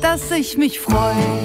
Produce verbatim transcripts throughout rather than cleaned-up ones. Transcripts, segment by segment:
dass ich mich freue.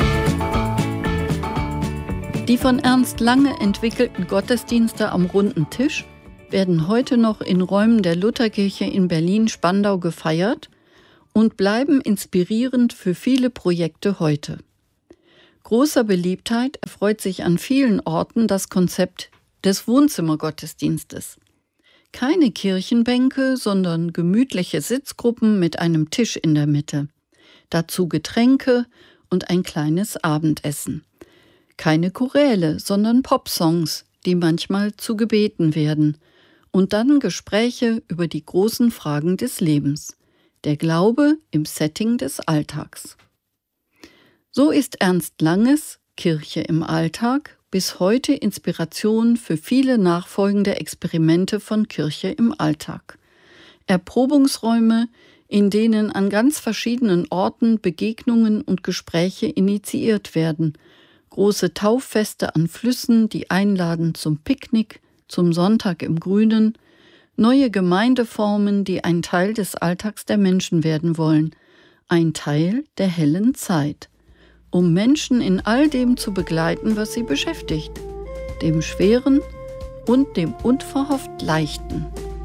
Die von Ernst Lange entwickelten Gottesdienste am runden Tisch werden heute noch in Räumen der Lutherkirche in Berlin-Spandau gefeiert und bleiben inspirierend für viele Projekte heute. Großer Beliebtheit erfreut sich an vielen Orten das Konzept des Wohnzimmergottesdienstes. Keine Kirchenbänke, sondern gemütliche Sitzgruppen mit einem Tisch in der Mitte. Dazu Getränke und ein kleines Abendessen. Keine Choräle, sondern Popsongs, die manchmal zu Gebeten werden. Und dann Gespräche über die großen Fragen des Lebens. Der Glaube im Setting des Alltags. So ist Ernst Langes Kirche im Alltag bis heute Inspiration für viele nachfolgende Experimente von Kirche im Alltag. Erprobungsräume, in denen an ganz verschiedenen Orten Begegnungen und Gespräche initiiert werden. Große Tauffeste an Flüssen, die einladen zum Picknick, zum Sonntag im Grünen, neue Gemeindeformen, die ein Teil des Alltags der Menschen werden wollen, ein Teil der hellen Zeit, um Menschen in all dem zu begleiten, was sie beschäftigt, dem Schweren und dem unverhofft Leichten.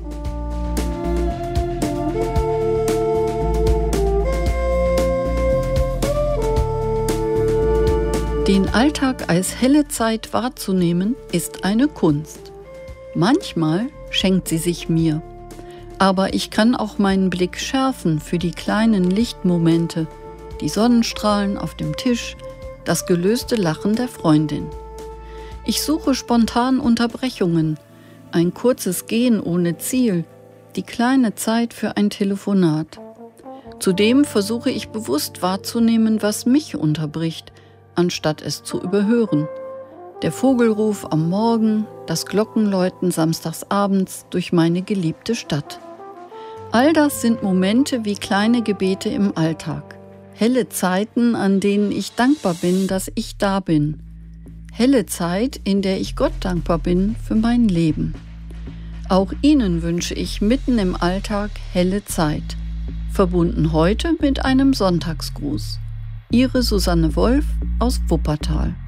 Den Alltag als helle Zeit wahrzunehmen, ist eine Kunst. Manchmal schenkt sie sich mir, aber ich kann auch meinen Blick schärfen für die kleinen Lichtmomente, die Sonnenstrahlen auf dem Tisch, das gelöste Lachen der Freundin. Ich suche spontan Unterbrechungen, ein kurzes Gehen ohne Ziel, die kleine Zeit für ein Telefonat. Zudem versuche ich bewusst wahrzunehmen, was mich unterbricht, anstatt es zu überhören. Der Vogelruf am Morgen, das Glockenläuten samstags abends durch meine geliebte Stadt. All das sind Momente wie kleine Gebete im Alltag. Helle Zeiten, an denen ich dankbar bin, dass ich da bin. Helle Zeit, in der ich Gott dankbar bin für mein Leben. Auch Ihnen wünsche ich mitten im Alltag helle Zeit. Verbunden heute mit einem Sonntagsgruß. Ihre Susanne Wolf aus Wuppertal.